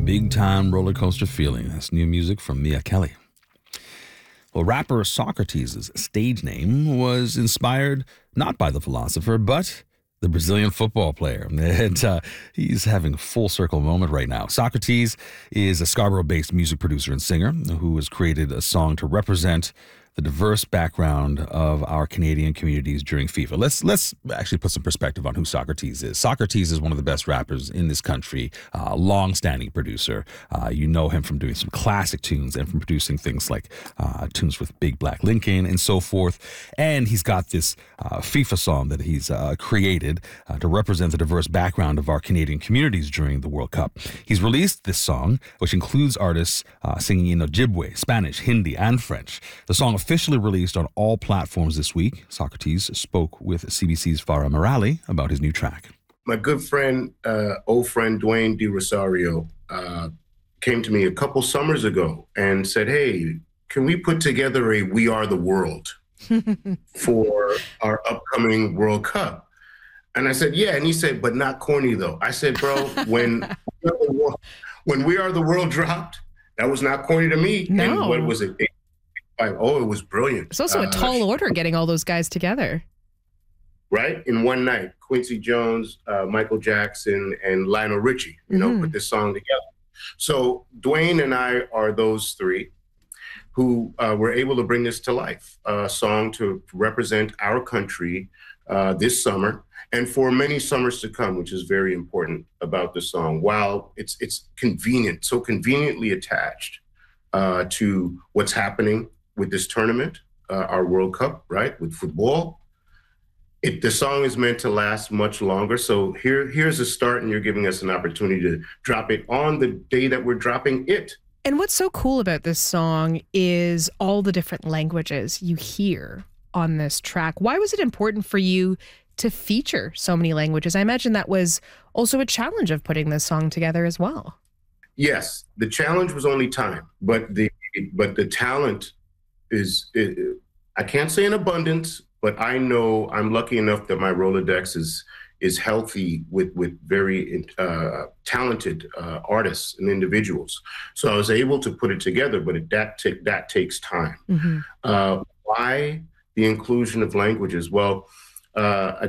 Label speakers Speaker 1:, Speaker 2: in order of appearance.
Speaker 1: Big Time Roller Coaster Feeling. That's new music from Mia Kelly. Well, rapper Socrates' stage name was inspired not by the philosopher, but the Brazilian football player. And he's having a full circle moment right now. Socrates is a Scarborough-based music producer and singer who has created a song to represent the diverse background of our Canadian communities during FIFA. Let's actually put some perspective on who Socrates is. Socrates is one of the best rappers in this country, long-standing producer. You know him from doing some classic tunes and from producing things like tunes with Big Black Lincoln and so forth. And he's got this FIFA song that he's created to represent the diverse background of our Canadian communities during the World Cup. He's released this song, which includes artists singing in Ojibwe, Spanish, Hindi, and French. The song officially released on all platforms this week. Socrates spoke with CBC's Farah Morale about his new track.
Speaker 2: My good friend, old friend Dwayne De Rosario came to me a couple summers ago and said, hey, can we put together a We Are the World for our upcoming World Cup? And I said, yeah. And he said, but not corny though. I said, bro, when We Are the World dropped, that was not corny to me.
Speaker 3: No.
Speaker 2: And what was it? Oh, it was brilliant.
Speaker 3: It's also a tall order getting all those guys together.
Speaker 2: Right? In one night, Quincy Jones, Michael Jackson, and Lionel Richie, put this song together. So Dwayne and I are those three who were able to bring this to life, a song to represent our country this summer and for many summers to come, which is very important about the song. While it's convenient, so conveniently attached to what's happening with this tournament, our World Cup, right, with football. The song is meant to last much longer. So here's a start, and you're giving us an opportunity to drop it on the day that we're dropping it.
Speaker 3: And what's so cool about this song is all the different languages you hear on this track. Why was it important for you to feature so many languages? I imagine that was also a challenge of putting this song together as well.
Speaker 2: Yes, the challenge was only time, but the talent is, I can't say in abundance, but I know I'm lucky enough that my Rolodex is healthy with very talented artists and individuals. So I was able to put it together, but that takes time. Mm-hmm. Why the inclusion of languages? Well,